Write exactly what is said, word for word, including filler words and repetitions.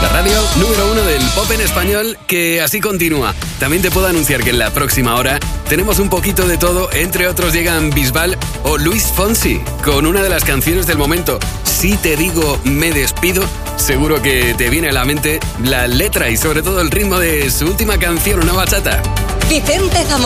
La radio número uno del pop en español, que así continúa. También te puedo anunciar que en la próxima hora tenemos un poquito de todo. Entre otros llegan Bisbal o Luis Fonsi con una de las canciones del momento. Si te digo me despido, seguro que te viene a la mente la letra y sobre todo el ritmo de su última canción, una bachata. Vicente Zamora.